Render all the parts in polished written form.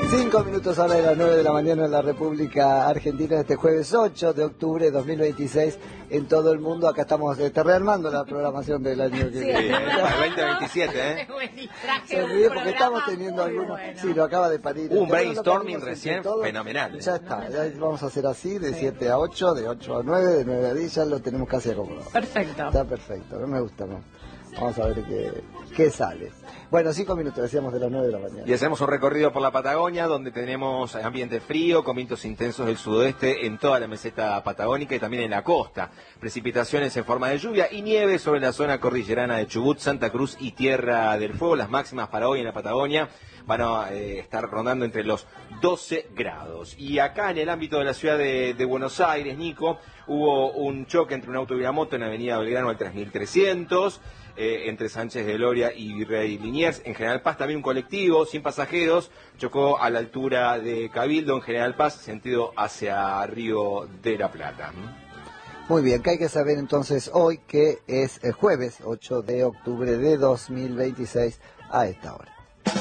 5 minutos ahora de las 9 de la mañana en la República Argentina, este jueves 8 de octubre de 2026 en todo el mundo. Acá estamos rearmando la programación del año que viene. Para el 2027, ¿eh? Se ríe porque estamos teniendo algunos... Bueno. Sí, lo acaba de parir. Un brainstorming recién fenomenal. Ya está, ya vamos a hacer así, de 7 a 8, de 8 a 9, de 9 a 10, ya lo tenemos casi acomodado. Perfecto. Está perfecto, me gusta, ¿no? Vamos a ver qué sale. Bueno, 5 minutos, decíamos, de las 9 de la mañana. Y hacemos un recorrido por la Patagonia, donde tenemos ambiente frío, con vientos intensos del sudoeste en toda la meseta patagónica y también en la costa. Precipitaciones en forma de lluvia y nieve sobre la zona cordillerana de Chubut, Santa Cruz y Tierra del Fuego. Las máximas para hoy en la Patagonia van a estar rondando entre los 12 grados. Y acá en el ámbito de la ciudad de Buenos Aires, Nico, hubo un choque entre un auto y una moto en la avenida Belgrano al 3300, entre Sánchez de Loria y Virrey Liniers. En General Paz también un colectivo sin pasajeros chocó a la altura de Cabildo en General Paz, sentido hacia Río de la Plata. Muy bien, que hay que saber entonces hoy que es el jueves 8 de octubre de 2026 a esta hora.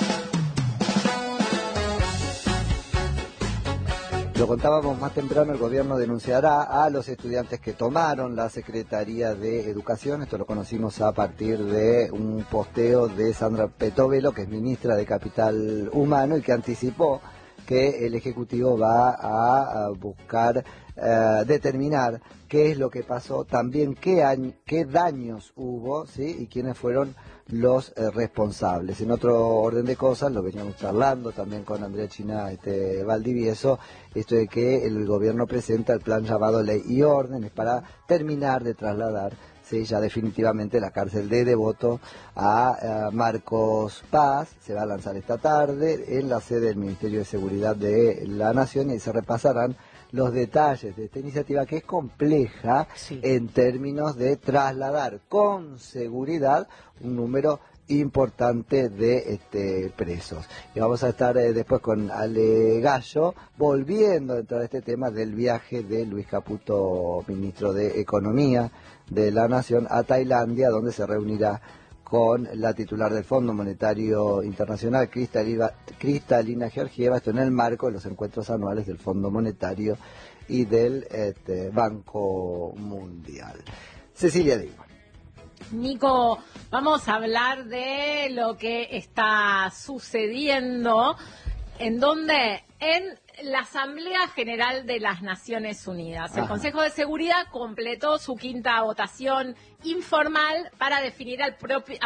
Lo contábamos más temprano, el gobierno denunciará a los estudiantes que tomaron la Secretaría de Educación. Esto lo conocimos a partir de un posteo de Sandra Petovelo, que es ministra de Capital Humano y que anticipó que el Ejecutivo va a buscar determinar qué es lo que pasó, también qué daños hubo, ¿sí? Y quiénes fueron los responsables. En otro orden de cosas, lo veníamos charlando también con Andrea China Valdivieso, esto de que el gobierno presenta el plan llamado Ley y Órdenes para terminar de trasladar, sí, ya definitivamente la cárcel de Devoto a Marcos Paz. Se va a lanzar esta tarde en la sede del Ministerio de Seguridad de la Nación y se repasarán los detalles de esta iniciativa, que es compleja, sí, en términos de trasladar con seguridad un número importante de presos. Y vamos a estar después con Ale Gallo, volviendo a entrar a este tema del viaje de Luis Caputo, ministro de Economía de la Nación, a Tailandia, donde se reunirá con la titular del Fondo Monetario Internacional, Cristalina Georgieva, esto en el marco de los encuentros anuales del Fondo Monetario y del Banco Mundial. Cecilia Digo. Nico, vamos a hablar de lo que está sucediendo, en donde en la Asamblea General de las Naciones Unidas. El Consejo de Seguridad completó su quinta votación informal para definir al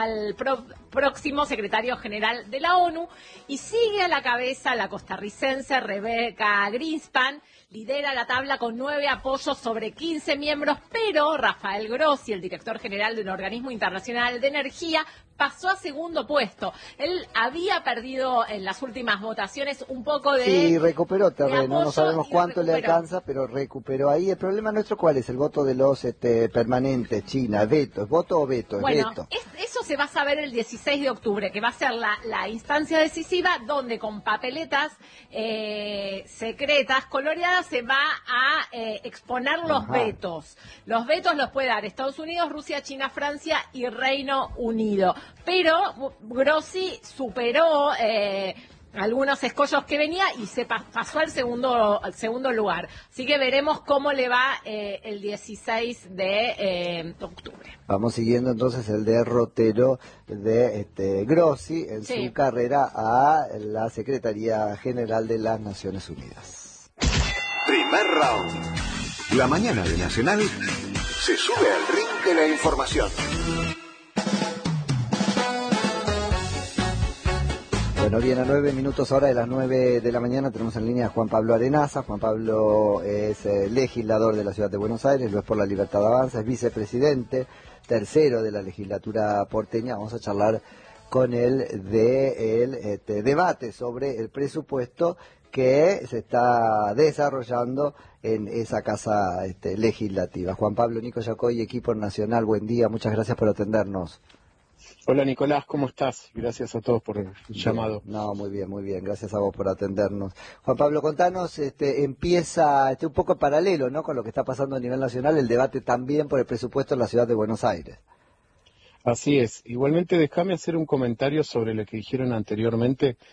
próximo secretario general de la ONU, y sigue a la cabeza la costarricense Rebecca Greenspan. Lidera la tabla con 9 apoyos sobre 15 miembros, pero Rafael Grossi, el director general del Organismo Internacional de Energía, pasó a segundo puesto. Él había perdido en las últimas votaciones un poco de... Sí, recuperó terreno, no sabemos cuánto le alcanza, pero recuperó ahí. El problema nuestro, ¿cuál es? El voto de los permanentes, China, veto. ¿Es voto o veto? Bueno, veto. Eso se va a saber el 16 de octubre, que va a ser la instancia decisiva, donde con papeletas secretas, coloreadas, se va a exponer los vetos. Los vetos los puede dar Estados Unidos, Rusia, China, Francia y Reino Unido. Pero Grossi superó algunos escollos que venía y se pasó al segundo lugar. Así que veremos cómo le va el 16 de octubre. Vamos siguiendo entonces el derrotero de Grossi en su carrera a la Secretaría General de las Naciones Unidas. Primer round. La mañana de Nacional se sube al ring de la información. Bueno, bien, a 9 minutos ahora de las 9 de la mañana tenemos en línea a Juan Pablo Arenaza. Juan Pablo es legislador de la Ciudad de Buenos Aires, lo es por la Libertad Avanza, es vicepresidente tercero de la legislatura porteña. Vamos a charlar con él del debate sobre el presupuesto que se está desarrollando en esa casa legislativa. Juan Pablo, Nico Yacoy, equipo nacional, buen día, muchas gracias por atendernos. Hola Nicolás, ¿cómo estás? Gracias a todos por el llamado. No, muy bien, gracias a vos por atendernos. Juan Pablo, contanos, empieza un poco paralelo, ¿no?, con lo que está pasando a nivel nacional, el debate también por el presupuesto en la Ciudad de Buenos Aires. Así es. Igualmente, déjame hacer un comentario sobre lo que dijeron anteriormente,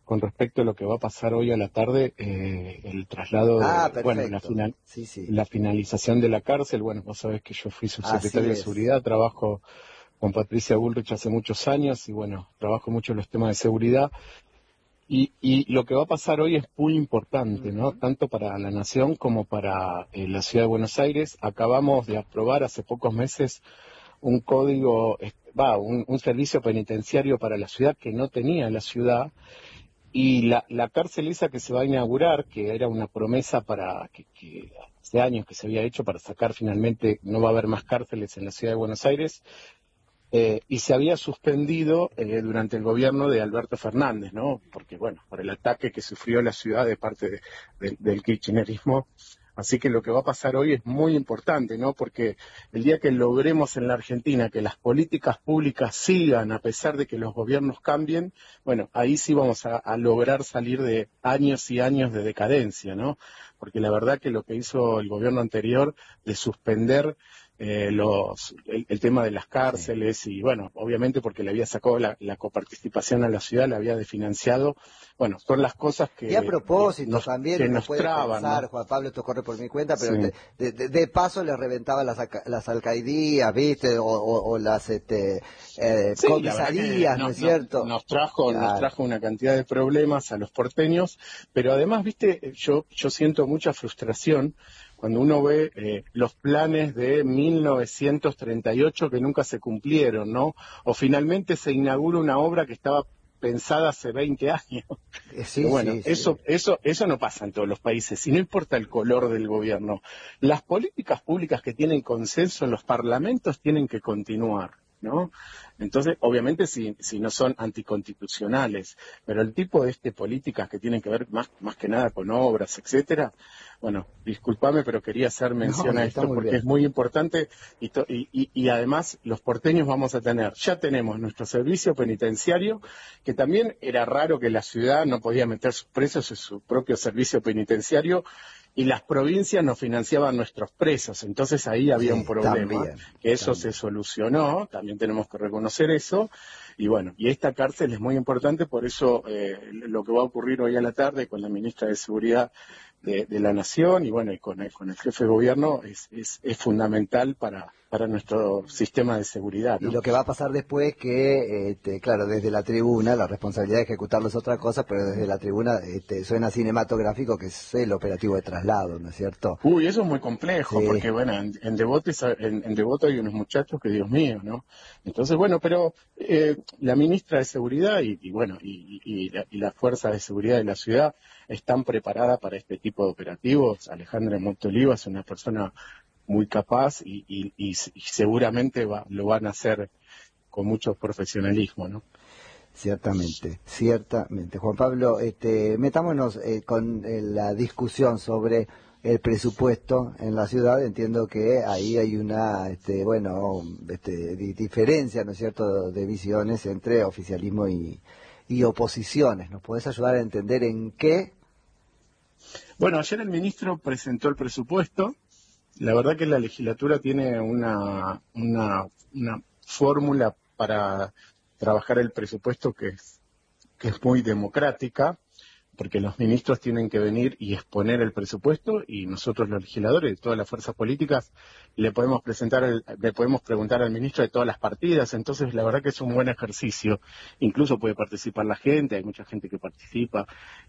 con respecto a lo que va a pasar hoy a la tarde, el traslado la finalización de la cárcel. Bueno, vos sabés que yo fui subsecretario de Seguridad, trabajo con Patricia Bullrich hace muchos años y bueno, trabajo mucho en los temas de seguridad. Y lo que va a pasar hoy es muy importante, ¿no? Tanto para la Nación como para la Ciudad de Buenos Aires. Acabamos de aprobar hace pocos meses un código, un servicio penitenciario para la ciudad que no tenía la ciudad. Y la cárcel esa que se va a inaugurar, que era una promesa para que hace años que se había hecho para sacar finalmente, no va a haber más cárceles en la Ciudad de Buenos Aires, y se había suspendido durante el gobierno de Alberto Fernández, ¿no? Porque, bueno, por el ataque que sufrió la ciudad de parte del kirchnerismo. Así que lo que va a pasar hoy es muy importante, ¿no? Porque el día que logremos en la Argentina que las políticas públicas sigan a pesar de que los gobiernos cambien, bueno, ahí sí vamos a lograr salir de años y años de decadencia, ¿no? Porque la verdad que lo que hizo el gobierno anterior de suspender el tema de las cárceles y bueno, obviamente porque le había sacado la coparticipación a la ciudad, la había desfinanciado, bueno, son las cosas que... Y a propósito también que nos puede traban, pensar, ¿no? Juan Pablo, esto corre por mi cuenta, pero de paso le reventaba las alcaidías, ¿viste? O las comisarías, ¿no es cierto? Nos trajo una cantidad de problemas a los porteños, pero además, ¿viste? Yo siento mucha frustración cuando uno ve los planes de 1938 que nunca se cumplieron, ¿no? O finalmente se inaugura una obra que estaba pensada hace 20 años. Eso no pasa en todos los países, y no importa el color del gobierno. Las políticas públicas que tienen consenso en los parlamentos tienen que continuar, ¿no? Entonces, obviamente, si no son anticonstitucionales, pero el tipo de políticas que tienen que ver más que nada con obras, etcétera, bueno, discúlpame, pero quería hacer mención a esto porque es muy importante y además los porteños ya tenemos nuestro servicio penitenciario, que también era raro que la ciudad no podía meter sus presos en su propio servicio penitenciario, y las provincias nos financiaban nuestros presos, entonces ahí había un problema, que eso se solucionó, también tenemos que reconocer eso, y bueno, y esta cárcel es muy importante, por eso lo que va a ocurrir hoy a la tarde con la ministra de Seguridad de la Nación y bueno, y con el jefe de gobierno es fundamental para nuestro sistema de seguridad, ¿no? Y lo que va a pasar después que, claro, desde la tribuna, la responsabilidad de ejecutarlo es otra cosa, pero desde la tribuna suena cinematográfico, que es el operativo de traslado, ¿no es cierto? Uy, eso es muy complejo, porque bueno, en Devoto hay unos muchachos que, Dios mío, ¿no? Entonces, bueno, pero la ministra de Seguridad y la Fuerza de Seguridad de la ciudad están preparadas para este tipo de operativos. Alejandra Montoliva es una persona muy capaz y seguramente lo van a hacer con mucho profesionalismo, ¿no? Ciertamente. Juan Pablo, metámonos con la discusión sobre el presupuesto en la ciudad. Entiendo que ahí hay una diferencia, ¿no es cierto?, de visiones entre oficialismo y oposiciones. ¿Nos podés ayudar a entender en qué? Bueno, ayer el ministro presentó el presupuesto. La verdad que la legislatura tiene una fórmula para trabajar el presupuesto que es muy democrática, porque los ministros tienen que venir y exponer el presupuesto y nosotros los legisladores de todas las fuerzas políticas le podemos preguntar al ministro de todas las partidas. Entonces la verdad que es un buen ejercicio, incluso puede participar la gente, hay mucha gente que participa,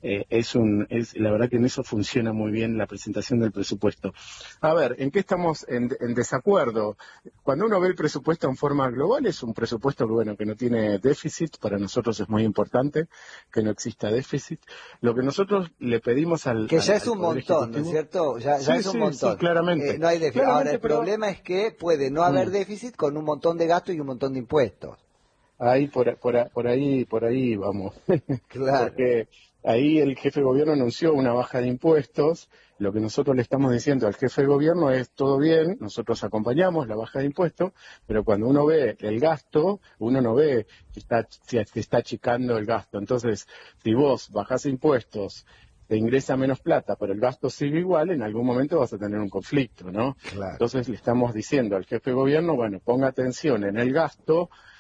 la verdad que en eso funciona muy bien la presentación del presupuesto. A ver, ¿en qué estamos en desacuerdo? Cuando uno ve el presupuesto en forma global, es un presupuesto que no tiene déficit. Para nosotros es muy importante que no exista déficit. Lo que nosotros le pedimos que ya es un montón, ¿no es cierto? Ya es un montón. Sí, claramente. No hay déficit. Ahora, el problema es que puede no haber déficit con un montón de gastos y un montón de impuestos. Ahí por ahí vamos. Claro. Porque ahí el jefe de gobierno anunció una baja de impuestos. Lo que nosotros le estamos diciendo al jefe de gobierno es: todo bien, nosotros acompañamos la baja de impuestos, pero cuando uno ve el gasto, uno no ve que está achicando el gasto. Entonces, si vos bajás impuestos, te ingresa menos plata, pero el gasto sigue igual, en algún momento vas a tener un conflicto, ¿no? Claro. Entonces le estamos diciendo al jefe de gobierno, bueno, ponga atención en el gasto,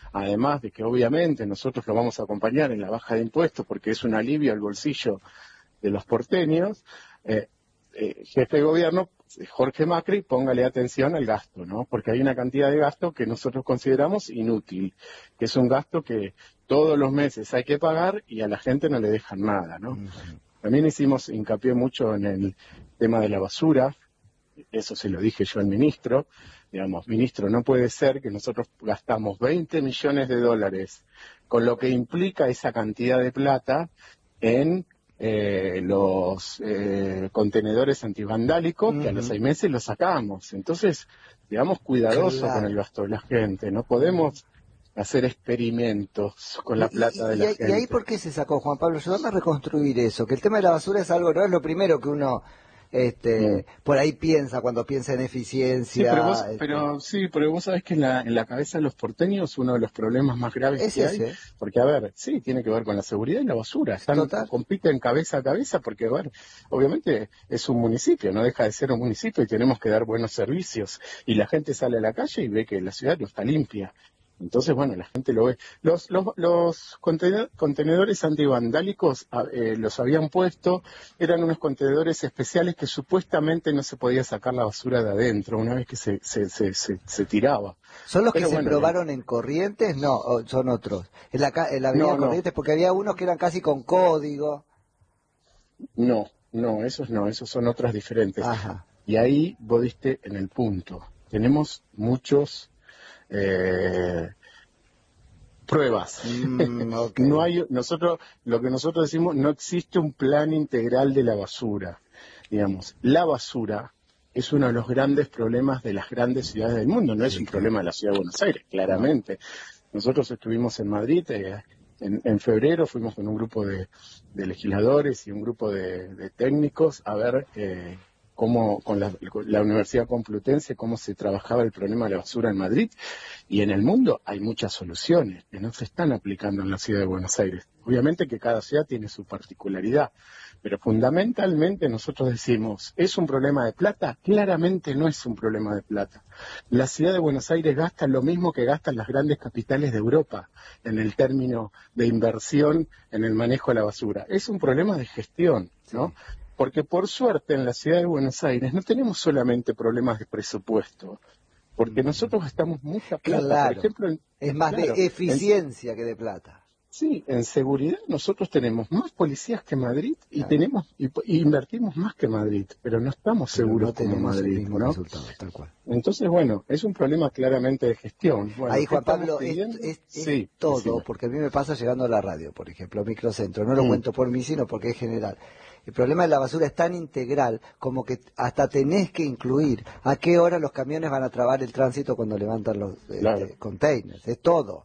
además de que obviamente nosotros lo vamos a acompañar en la baja de impuestos porque es un alivio al bolsillo de los porteños, jefe de gobierno, Jorge Macri, póngale atención al gasto, ¿no? Porque hay una cantidad de gasto que nosotros consideramos inútil, que es un gasto que todos los meses hay que pagar y a la gente no le dejan nada, ¿no? También hicimos hincapié mucho en el tema de la basura, eso se lo dije yo al ministro, digamos, ministro, no puede ser que nosotros gastamos 20 millones de dólares, con lo que implica esa cantidad de plata en los contenedores antivandálicos, que a los 6 meses los sacamos. Entonces, digamos, cuidadoso con el gasto de la gente, no podemos hacer experimentos con la plata de la gente. ¿Y ahí por qué se sacó, Juan Pablo? Ayúdame a reconstruir eso, que el tema de la basura es algo, no es lo primero que uno por ahí piensa cuando piensa en eficiencia. Sí, pero vos sabés que en la cabeza de los porteños uno de los problemas más graves que hay, porque a ver, sí, tiene que ver con la seguridad y la basura, compiten cabeza a cabeza porque, a ver, obviamente es un municipio, no deja de ser un municipio y tenemos que dar buenos servicios y la gente sale a la calle y ve que la ciudad no está limpia. Entonces, bueno, la gente lo ve. Los contenedores antivandálicos los habían puesto, eran unos contenedores especiales que supuestamente no se podía sacar la basura de adentro una vez que se tiraba. ¿Son los que se probaron en Corrientes? No, ¿o son otros? En la avenida Corrientes, porque había unos que eran casi con código. No, esos son otras diferentes. Ajá. Y ahí vos diste en el punto. Tenemos muchos... pruebas. Okay. No hay, lo que nosotros decimos, no existe un plan integral de la basura. Digamos, la basura es uno de los grandes problemas de las grandes ciudades del mundo, no es un problema de la ciudad de Buenos Aires, claramente. Nosotros estuvimos en Madrid, en febrero fuimos con un grupo de legisladores y un grupo de técnicos a ver cómo con la Universidad Complutense, cómo se trabajaba el problema de la basura en Madrid, y en el mundo hay muchas soluciones que no se están aplicando en la ciudad de Buenos Aires. Obviamente que cada ciudad tiene su particularidad, pero fundamentalmente nosotros decimos, ¿es un problema de plata? Claramente no es un problema de plata. La ciudad de Buenos Aires gasta lo mismo que gastan las grandes capitales de Europa en el término de inversión en el manejo de la basura. Es un problema de gestión, ¿no? Porque por suerte en la ciudad de Buenos Aires no tenemos solamente problemas de presupuesto, porque nosotros gastamos mucha plata. Claro. Por ejemplo, es más de eficiencia que de plata. Sí, en seguridad nosotros tenemos más policías que Madrid y invertimos más que Madrid, pero no estamos seguros como Madrid, ¿no? Resultados, tal cual. Entonces, bueno, es un problema claramente de gestión. Bueno, ahí, Juan Pablo, es todo, porque a mí me pasa llegando a la radio, por ejemplo, Microcentro, no lo cuento por mí, sino porque es general. El problema de la basura es tan integral como que hasta tenés que incluir a qué hora los camiones van a trabar el tránsito cuando levantan los containers. Es todo.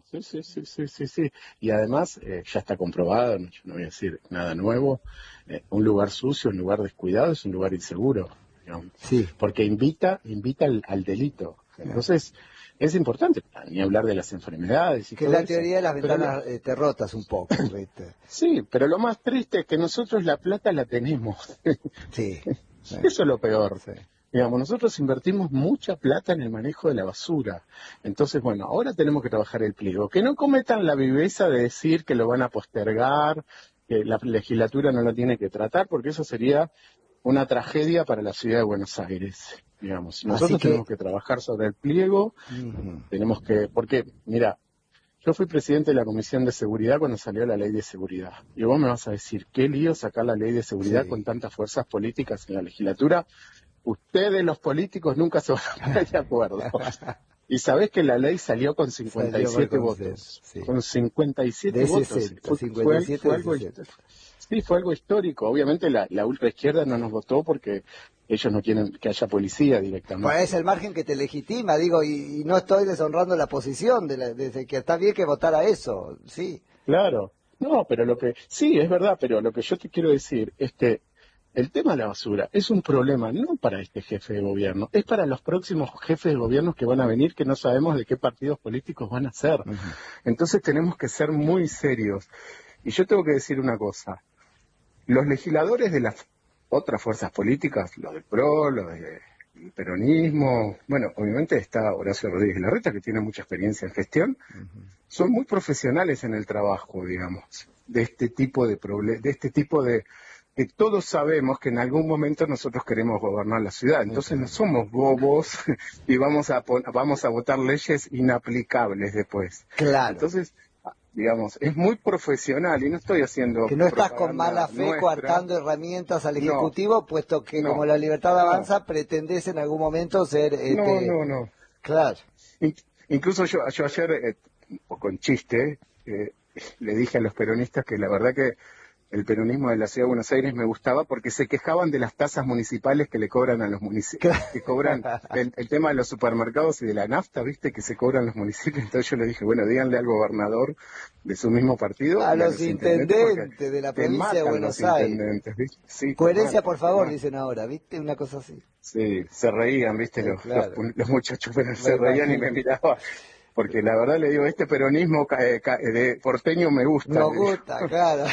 Sí. Y además, ya está comprobado, yo no voy a decir nada nuevo, un lugar sucio, un lugar descuidado es un lugar inseguro, digamos, porque invita al delito. Entonces... Es importante, ni hablar de las enfermedades y que todo la teoría de las ventanas te rotas un poco, ¿viste? Sí, pero lo más triste es que nosotros la plata la tenemos. Sí. Eso es lo peor. Sí. Digamos, nosotros invertimos mucha plata en el manejo de la basura. Entonces, bueno, ahora tenemos que trabajar el pliego. Que no cometan la viveza de decir que lo van a postergar, que la legislatura no lo tiene que tratar, porque eso sería una tragedia para la ciudad de Buenos Aires. Digamos, nosotros tenemos que trabajar sobre el pliego, tenemos que, porque, mira, yo fui presidente de la Comisión de Seguridad cuando salió la Ley de Seguridad. Y vos me vas a decir, qué lío sacar la Ley de Seguridad con tantas fuerzas políticas en la legislatura. Ustedes, los políticos, nunca se van a poner de acuerdo. Y sabés que la ley salió con 57 votos. Sí. Con 57 de votos. 60, 57 fue algo Sí, fue algo histórico. Obviamente la ultraizquierda no nos votó porque ellos no quieren que haya policía directamente. Pues es el margen que te legitima, digo, y no estoy deshonrando la posición de que está bien que votara eso, sí. Claro. No, pero sí, es verdad, pero lo que yo te quiero decir es que el tema de la basura es un problema no para este jefe de gobierno, es para los próximos jefes de gobierno que van a venir, que no sabemos de qué partidos políticos van a ser. Entonces tenemos que ser muy serios. Y yo tengo que decir una cosa. Los legisladores de las otras fuerzas políticas, los del PRO, los de el peronismo, bueno, obviamente está Horacio Rodríguez Larreta, que tiene mucha experiencia en gestión, son muy profesionales en el trabajo, digamos, de este tipo de que todos sabemos que en algún momento nosotros queremos gobernar la ciudad, entonces no somos bobos y vamos a votar leyes inaplicables después. Claro. Entonces, digamos, es muy profesional y no estoy haciendo... Que no estás con mala fe coartando herramientas al Ejecutivo, puesto que como la Libertad Avanza pretendés en algún momento ser... No. Claro. Incluso yo ayer, un poco en chiste, le dije a los peronistas que la verdad que el peronismo de la Ciudad de Buenos Aires me gustaba porque se quejaban de las tasas municipales que le cobran a los municipios, que cobran el tema de los supermercados y de la nafta, ¿viste? Que se cobran los municipios. Entonces yo le dije, bueno, díganle al gobernador de su mismo partido. A los intendentes de la provincia de Buenos Aires. Sí, coherencia, por favor, dicen ahora, ¿viste? Una cosa así. Sí, se reían, ¿viste? Los muchachos, pero se reían y me miraban. Porque la verdad le digo, este peronismo de porteño me gusta. Nos gusta, claro.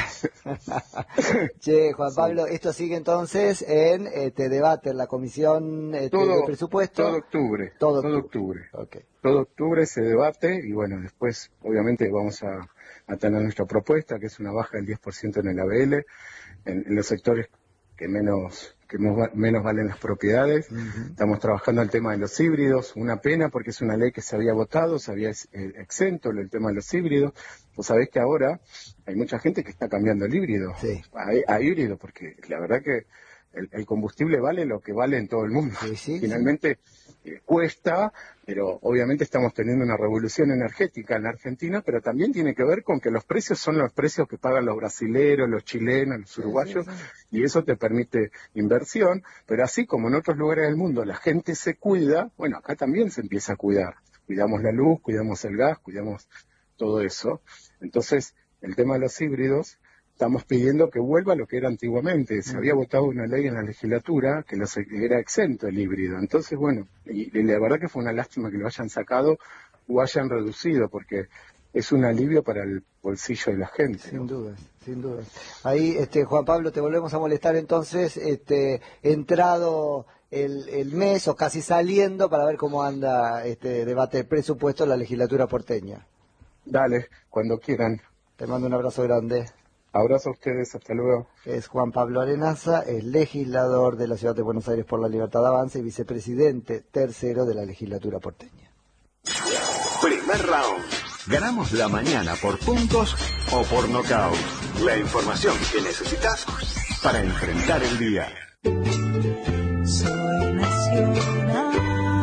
Che, Juan Pablo, esto sigue entonces en debate en la comisión de presupuesto. Todo octubre. Okay. Todo octubre se debate y bueno, después obviamente vamos a tener nuestra propuesta, que es una baja del 10% en el ABL, en los sectores que menos valen las propiedades. Estamos trabajando el tema de los híbridos, una pena porque es una ley que se había votado, se había exento el tema de los híbridos. Vos sabés que ahora hay mucha gente que está cambiando el híbrido a híbrido, porque la verdad que el combustible vale lo que vale en todo el mundo. Finalmente cuesta, pero obviamente estamos teniendo una revolución energética en la Argentina, pero también tiene que ver con que los precios son los precios que pagan los brasileros, los chilenos, los uruguayos, y eso te permite inversión, pero así como en otros lugares del mundo la gente se cuida, bueno, acá también se empieza a cuidar. Cuidamos la luz, cuidamos el gas, cuidamos todo eso. Entonces, el tema de los híbridos, estamos pidiendo que vuelva a lo que era antiguamente. Se había votado una ley en la legislatura que era exento el híbrido. Entonces, bueno, y la verdad que fue una lástima que lo hayan sacado o hayan reducido, porque es un alivio para el bolsillo de la gente. Sin duda. Ahí, Juan Pablo, te volvemos a molestar entonces, entrado el mes o casi saliendo, para ver cómo anda este debate de presupuesto en la legislatura porteña. Dale, cuando quieran. Te mando un abrazo grande. Abrazo a ustedes, hasta luego. Es Juan Pablo Arenaza, es legislador de la Ciudad de Buenos Aires por la Libertad Avanza y vicepresidente tercero de la legislatura porteña. Primer round. Ganamos la mañana por puntos o por nocaut. La información que necesitas para enfrentar el día. Soy nacional.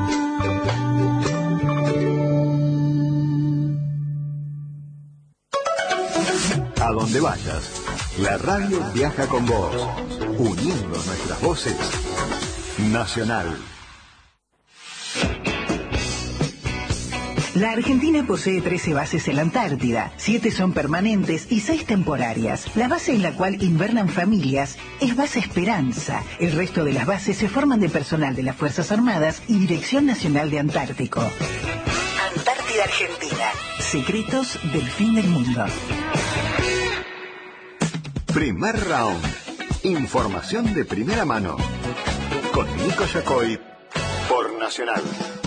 A donde vayas, la radio viaja con vos, uniendo nuestras voces. Nacional. La Argentina posee 13 bases en la Antártida, 7 son permanentes y 6 temporarias. La base en la cual invernan familias es Base Esperanza. El resto de las bases se forman de personal de las Fuerzas Armadas y Dirección Nacional de Antártico. Antártida Argentina. Secretos del fin del mundo. Primer round. Información de primera mano. Con Nico Yacoy por Nacional.